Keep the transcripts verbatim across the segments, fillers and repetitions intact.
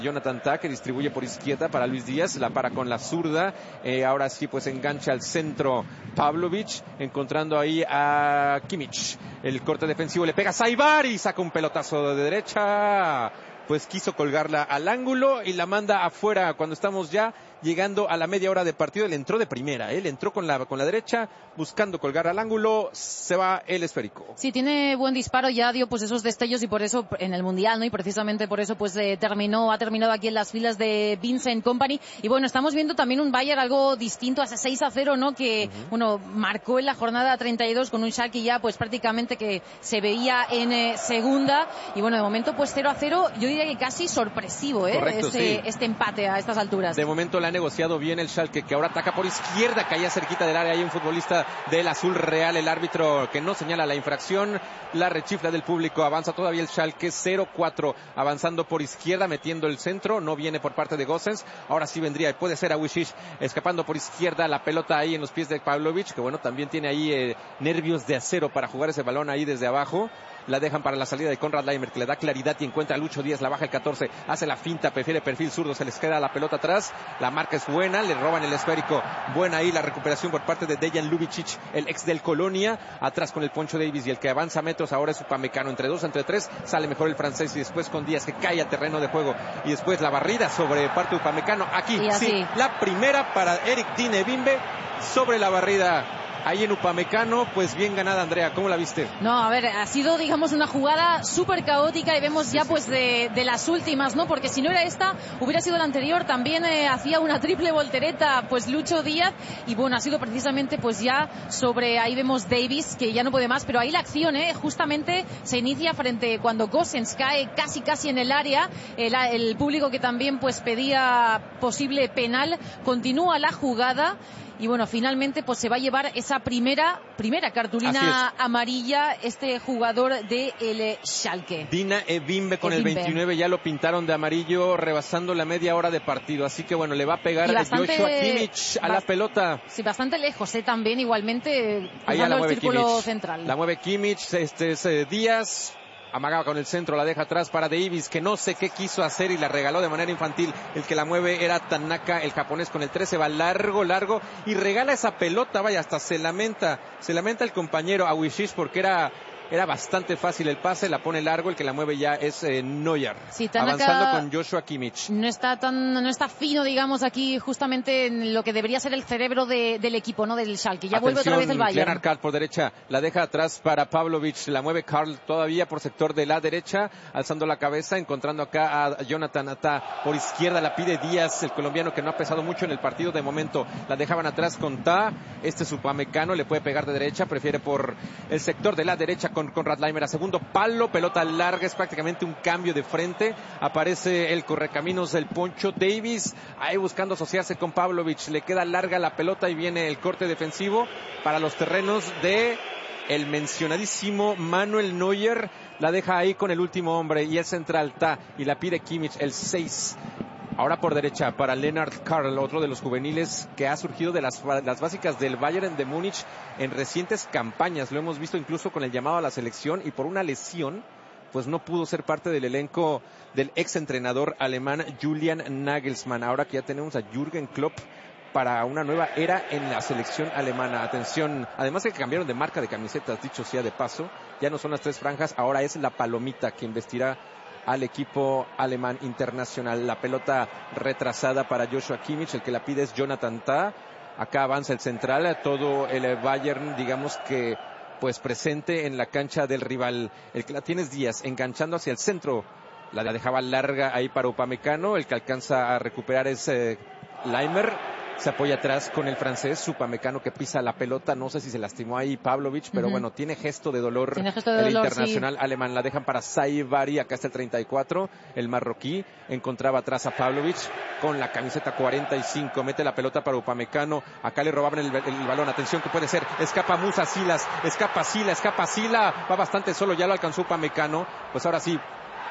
Jonathan Tah, que distribuye por izquierda para Luis Díaz, la para con la zurda, eh, ahora sí pues engancha al centro Pavlović, encontrando ahí a Kimmich, el corte defensivo, le pega Saibar y saca un pelotazo de derecha, pues quiso colgarla al ángulo y la manda afuera cuando estamos ya llegando a la media hora de partido. Él entró de primera, él entró con la, con la derecha, buscando colgar al ángulo, se va el esférico. Sí, tiene buen disparo, ya dio pues esos destellos y por eso en el Mundial, ¿no? Y precisamente por eso pues eh, terminó, ha terminado aquí en las filas de Vincent Kompany. Y bueno, estamos viendo también un Bayern algo distinto a ese seis a cero, ¿no? Que, uh-huh. bueno, marcó en la jornada treinta y dos con un Schalke ya pues prácticamente que se veía en eh, segunda. Y bueno, de momento pues cero a cero, yo diría que casi sorpresivo, ¿eh? Correcto, este, sí. este empate a estas alturas. De momento la ha negociado bien el Schalke, que ahora ataca por izquierda, caía cerquita del área. Hay un futbolista del azul real, el árbitro que no señala la infracción, la rechifla del público. Avanza todavía el Schalke cero cuatro, avanzando por izquierda, metiendo el centro, no viene por parte de Gosens, ahora sí vendría, puede ser Awicic escapando por izquierda, la pelota ahí en los pies de Pavlović, que bueno, también tiene ahí eh, nervios de acero para jugar ese balón ahí desde abajo. La dejan para la salida de Konrad Laimer, que le da claridad y encuentra a Lucho Díaz, la baja el catorce, hace la finta, prefiere perfil zurdo, se les queda la pelota atrás, la marca es buena, le roban el esférico, buena ahí la recuperación por parte de Dejan Ljubicic, el ex del Colonia, atrás con el Poncho Davies, y el que avanza metros ahora es Upamecano, entre dos, entre tres, sale mejor el francés, y después con Díaz, que cae a terreno de juego, y después la barrida sobre parte de Upamecano, aquí sí, la primera para Eric Digne Bimbe, sobre la barrida. Ahí en Upamecano, pues bien ganada, Andrea, ¿cómo la viste? No, a ver, ha sido, digamos, una jugada súper caótica y vemos sí, ya, sí, pues, sí. De, de las últimas, ¿no? Porque si no era esta, hubiera sido la anterior, también eh, hacía una triple voltereta, pues, Lucho Díaz, y bueno, ha sido precisamente, pues, ya sobre, ahí vemos Davies, que ya no puede más, pero ahí la acción, ¿eh? Justamente se inicia frente, cuando Gosens cae casi, casi en el área, el, el público que también, pues, pedía posible penal, continúa la jugada. Y bueno, finalmente pues se va a llevar esa primera primera cartulina amarilla este jugador de el Schalke. Dina Ebimbe con el veintinueve, ya lo pintaron de amarillo rebasando la media hora de partido, así que bueno, le va a pegar bastante, Joshua Kimmich a la pelota. Sí, bastante lejos, ¿eh? También igualmente ahí la mueve el círculo Kimmich. Central. La mueve Kimmich, este es eh, Díaz. Amagaba con el centro, la deja atrás para Davies, que no sé qué quiso hacer y la regaló de manera infantil. El que la mueve era Tanaka, el japonés con el trece, va largo, largo y regala esa pelota, vaya, hasta se lamenta, se lamenta el compañero Awicic porque era... Era bastante fácil el pase, la pone largo, el que la mueve ya es eh, Neuer, sí, Tanaka avanzando con Joshua Kimmich. No está tan, no está fino, digamos, aquí justamente en lo que debería ser el cerebro de, del equipo, ¿no? Del Schalke. Ya Atención, vuelve otra vez el Bayern. Lennart Karl por derecha, la deja atrás para Pavlović, la mueve Karl todavía por sector de la derecha, alzando la cabeza, encontrando acá a Jonathan Tah por izquierda, la pide Díaz, el colombiano que no ha pesado mucho en el partido de momento, la dejaban atrás con Tah, este es Upamecano, le puede pegar de derecha, prefiere por el sector de la derecha con Konrad Laimer a segundo palo, pelota larga, es prácticamente un cambio de frente, aparece el correcaminos del Poncho Davies, ahí buscando asociarse con Pavlović, le queda larga la pelota y viene el corte defensivo para los terrenos de el mencionadísimo Manuel Neuer, la deja ahí con el último hombre y el central Tah y la pide Kimmich, el seis. Ahora por derecha para Lennart Karl, otro de los juveniles que ha surgido de las, las básicas del Bayern de Múnich en recientes campañas. Lo hemos visto incluso con el llamado a la selección y por una lesión, pues no pudo ser parte del elenco del ex entrenador alemán Julian Nagelsmann. Ahora que ya tenemos a Jürgen Klopp para una nueva era en la selección alemana. Atención, además de que cambiaron de marca de camisetas, dicho sea de paso, ya no son las tres franjas, ahora es la palomita quien vestirá al equipo alemán internacional. La pelota retrasada para Joshua Kimmich, el que la pide es Jonathan Tah. Acá avanza el central, todo el Bayern, digamos que pues presente en la cancha del rival. El que la tiene es Díaz, enganchando hacia el centro. La dejaba larga ahí para Upamecano, el que alcanza a recuperar es eh, Laimer. Se apoya atrás con el francés, Upamecano que pisa la pelota, no sé si se lastimó ahí Pavlović, pero uh-huh. bueno, tiene gesto de dolor, gesto de el dolor, internacional sí. alemán, la dejan para Saibari, acá está el treinta y cuatro, el marroquí, encontraba atrás a Pavlović con la camiseta cuarenta y cinco, mete la pelota para Upamecano, acá le robaban el, el balón, atención que puede ser, escapa Musa Silas, escapa Sila, escapa Sila, va bastante solo, ya lo alcanzó Upamecano, pues ahora sí,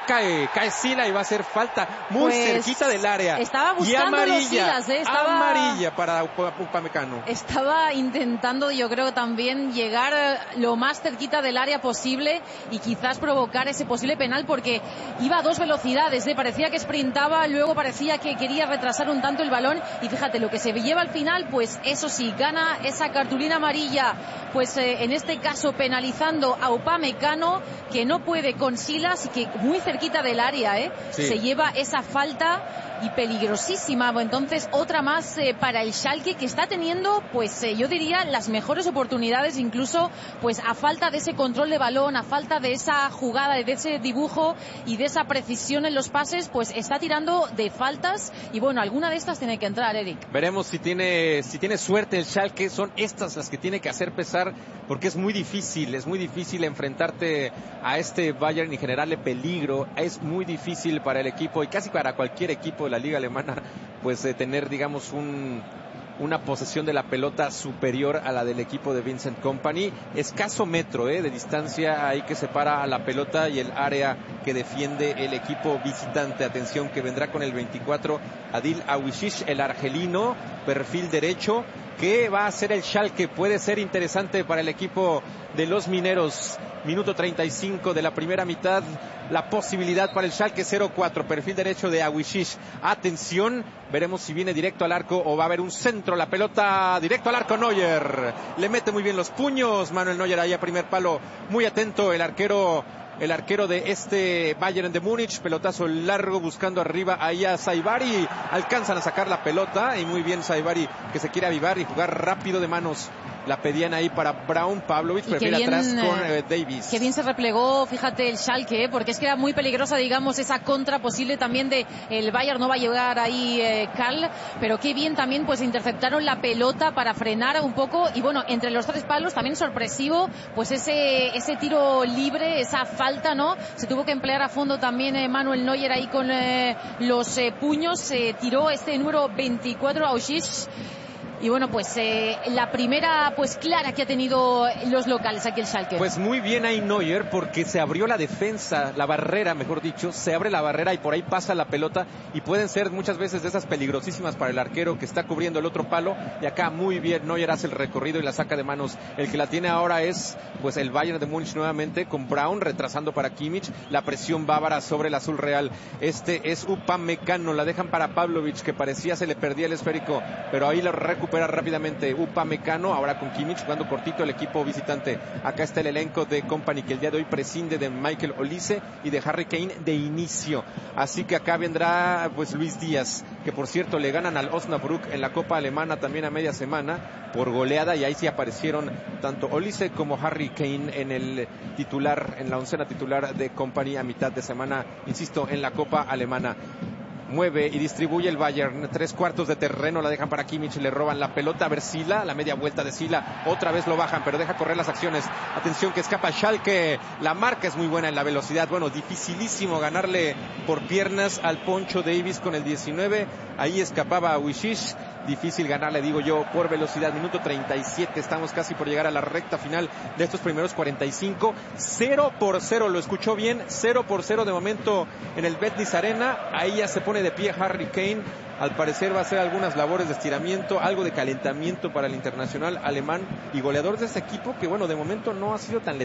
cae, cae Sila y va a hacer falta muy pues cerquita del área. Estaba buscando y amarilla, los Silas, ¿eh? Estaba, amarilla para Upamecano. Estaba intentando, yo creo, también llegar lo más cerquita del área posible y quizás provocar ese posible penal, porque iba a dos velocidades, ¿eh? Parecía que sprintaba, luego parecía que quería retrasar un tanto el balón, y fíjate, lo que se lleva al final, pues eso sí, gana esa cartulina amarilla, pues eh, en este caso penalizando a Upamecano, que no puede con Silas y que muy cerquita del área, ¿eh? Sí. Se lleva esa falta y peligrosísima. Entonces otra más eh, para el Schalke, que está teniendo, pues eh, yo diría, las mejores oportunidades, incluso pues a falta de ese control de balón, a falta de esa jugada, de ese dibujo y de esa precisión en los pases, pues está tirando de faltas, y bueno, alguna de estas tiene que entrar, Eric. Veremos si tiene si tiene suerte el Schalke. Son estas las que tiene que hacer pesar, porque es muy difícil, es muy difícil enfrentarte a este Bayern y generarle peligro. Es muy difícil para el equipo, y casi para cualquier equipo de la liga alemana, pues de tener, digamos, un una posesión de la pelota superior a la del equipo de Vincent Kompany. Escaso metro eh, de distancia ahí que separa a la pelota y el área que defiende el equipo visitante. Atención, que vendrá con el veinticuatro Adil Awishish, el argelino, perfil derecho. ¿Qué va a hacer el Schalke? Puede ser interesante para el equipo de los mineros. Minuto treinta y cinco de la primera mitad. La posibilidad para el Schalke, cero cuatro. Perfil derecho de Awishish. Atención, veremos si viene directo al arco o va a haber un centro. La pelota directo al arco. Neuer le mete muy bien los puños. Manuel Neuer ahí a primer palo. Muy atento el arquero. El arquero de este Bayern de Múnich, pelotazo largo buscando arriba ahí a Saibari. Alcanzan a sacar la pelota y muy bien Saibari, que se quiere avivar y jugar rápido de manos. La pedían ahí para Braun. Pavlovic prefiere bien, atrás con eh, Davis. Qué bien se replegó, fíjate, el Schalke, ¿eh? Porque es que era muy peligrosa, digamos, esa contra posible también de el Bayern. No va a llegar ahí eh, Karl, pero qué bien también pues interceptaron la pelota para frenar un poco, y bueno, entre los tres palos también sorpresivo, pues ese ese tiro libre, esa falta, ¿no? Se tuvo que emplear a fondo también eh, Manuel Neuer ahí con eh, los eh, puños. Se eh, tiró este número veinticuatro, Awishish. Y bueno, pues eh, la primera pues clara que ha tenido los locales aquí el Schalke. Pues muy bien ahí Neuer, porque se abrió la defensa, la barrera, mejor dicho, se abre la barrera y por ahí pasa la pelota, y pueden ser muchas veces de esas peligrosísimas para el arquero que está cubriendo el otro palo, y acá muy bien Neuer hace el recorrido y la saca de manos. El que la tiene ahora es pues el Bayern de Múnich nuevamente, con Braun retrasando para Kimmich, la presión bávara sobre el azul real. Este es Upamecano, la dejan para Pavlovic, que parecía se le perdía el esférico, pero ahí lo recupera rápidamente Upamecano, ahora con Kimmich jugando cortito el equipo visitante. Acá está el elenco de Kompany, que el día de hoy prescinde de Michael Olise y de Harry Kane de inicio, así que acá vendrá pues Luis Díaz, que por cierto le ganan al Osnabrück en la Copa Alemana también a media semana por goleada, y ahí sí aparecieron tanto Olise como Harry Kane en el titular, en la oncena titular de Kompany a mitad de semana, insisto, en la Copa Alemana. Mueve y distribuye el Bayern, tres cuartos de terreno, la dejan para Kimmich, le roban la pelota a ver Sila, la media vuelta de Sila, otra vez lo bajan, pero deja correr las acciones. Atención que escapa Schalke, la marca es muy buena en la velocidad, bueno, dificilísimo ganarle por piernas al Poncho Davis con el diecinueve, ahí escapaba Awishish. Difícil ganarle, digo yo, por velocidad. Minuto treinta y siete, estamos casi por llegar a la recta final de estos primeros cuarenta y cinco. cero por cero, lo escuchó bien, cero por cero de momento en el Betlis Arena. Ahí ya se pone de pie Harry Kane. Al parecer va a hacer algunas labores de estiramiento, algo de calentamiento para el internacional alemán y goleador de este equipo, que bueno, de momento no ha sido tan letal.